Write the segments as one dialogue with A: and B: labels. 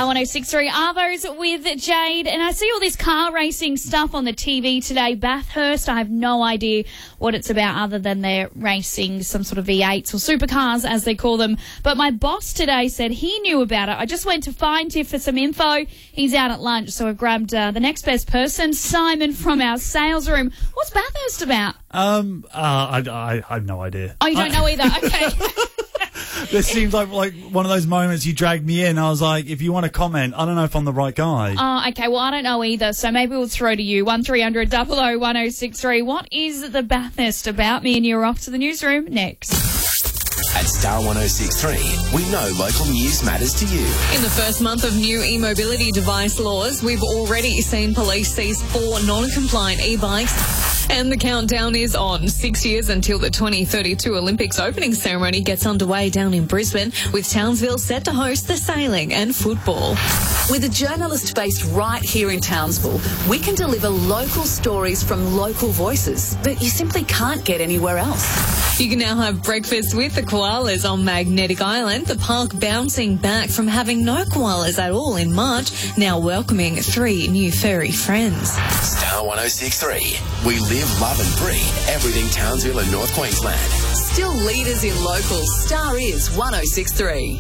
A: Star 106.3 Arvos with Jade. And I see all this car racing stuff on the TV today. Bathurst, I have no idea what it's about other than they're racing some sort of V8s or supercars, as they call them. But my boss today said he knew about it. I just went to find Tiff for some info. He's out at lunch, so I've grabbed the next best person, Simon from our sales room. What's Bathurst about?
B: I have no idea.
A: Oh, you don't know either? Okay.
B: This seems like one of those moments you dragged me in. I was like, if you want to comment, I don't know if I'm the right guy.
A: Oh, okay. Well, I don't know either, so maybe we'll throw to you. 1300 00 1063. What is the Bathurst about? Me and you are off to the newsroom next.
C: At Star 106.3, we know local news matters to you.
D: In the first month of new e-mobility device laws, we've already seen police seize 4 non-compliant e-bikes. And the countdown is on. 6 years until the 2032 Olympics opening ceremony gets underway down in Brisbane, with Townsville set to host the sailing and football.
E: With a journalist based right here in Townsville, we can deliver local stories from local voices that you simply can't get anywhere else.
D: You can now have breakfast with the koalas on Magnetic Island, the park bouncing back from having no koalas at all in March, now welcoming 3 new furry friends.
C: Star 106.3, we live, love and breathe everything Townsville and North Queensland.
E: Still leaders in locals, Star is 106.3.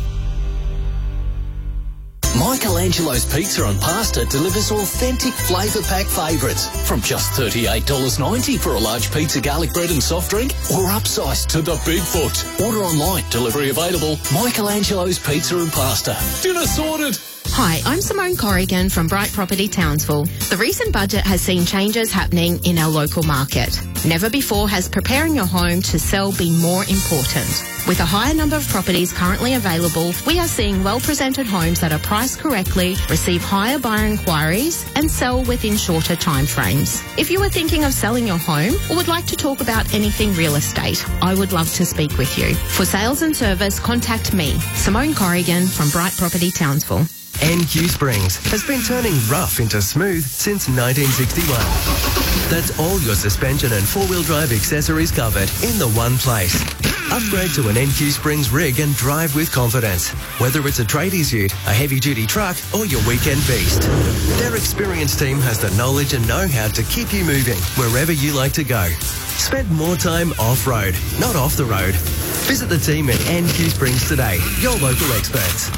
F: Michelangelo's Pizza and Pasta delivers authentic flavour pack favourites from just $38.90 for a large pizza, garlic bread and soft drink, or upsized to the Bigfoot. Order online, delivery available. Michelangelo's Pizza and Pasta. Dinner sorted.
G: Hi, I'm Simone Corrigan from Bright Property Townsville. The recent budget has seen changes happening in our local market. Never before has preparing your home to sell been more important. With a higher number of properties currently available, we are seeing well-presented homes that are priced correctly, receive higher buyer inquiries, and sell within shorter timeframes. If you are thinking of selling your home or would like to talk about anything real estate, I would love to speak with you. For sales and service, contact me, Simone Corrigan from Bright Property Townsville.
H: NQ Springs has been turning rough into smooth since 1961. That's all your suspension and four-wheel drive accessories covered in the one place. Upgrade to an NQ Springs rig and drive with confidence. Whether it's a tradies ute, a heavy-duty truck or your weekend beast. Their experienced team has the knowledge and know-how to keep you moving wherever you like to go. Spend more time off-road, not off the road. Visit the team at NQ Springs today, your local experts.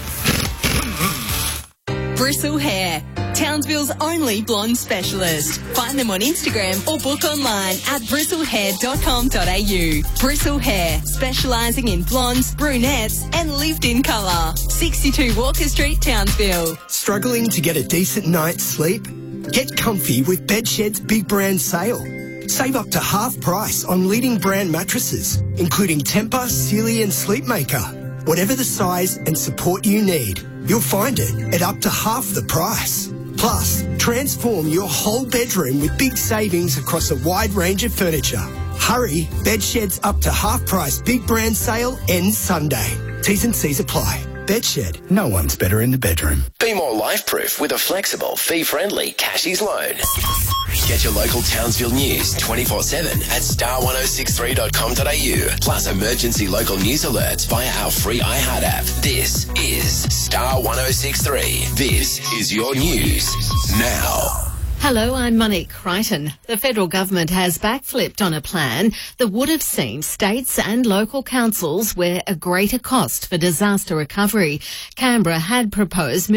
D: Bristle Hair, Townsville's only blonde specialist. Find them on Instagram or book online at bristlehair.com.au. Bristle Hair, specialising in blondes, brunettes and lived-in colour. 62 Walker Street, Townsville.
I: Struggling to get a decent night's sleep? Get comfy with Bedshed's big brand sale. Save up to half price on leading brand mattresses, including Tempur, Sealy and Sleepmaker. Whatever the size and support you need, you'll find it at up to half the price. Plus, transform your whole bedroom with big savings across a wide range of furniture. Hurry, Bedshed's up to half price big brand sale ends Sunday. T's and C's apply. Bedshed, no one's better in the bedroom.
C: Be more life-proof with a flexible, fee-friendly Cashies loan. Get your local Townsville news 24/7 at star1063.com.au. Plus emergency local news alerts via our free iHeart app. This is Star 106.3. This is your news now.
J: Hello, I'm Monique Crichton. The federal government has backflipped on a plan that would have seen states and local councils wear a greater cost for disaster recovery. Canberra had proposed